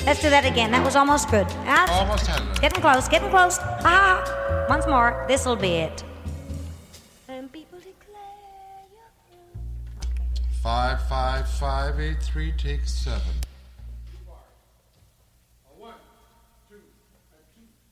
Let's do that again. That was almost good. Almost had it. Getting close, getting close. Ah, once more. This'll be it. And people declare you. 55583 take 7.